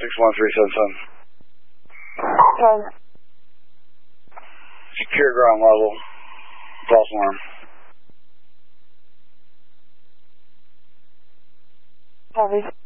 61377. Okay. Secure ground level. False alarm. Copy.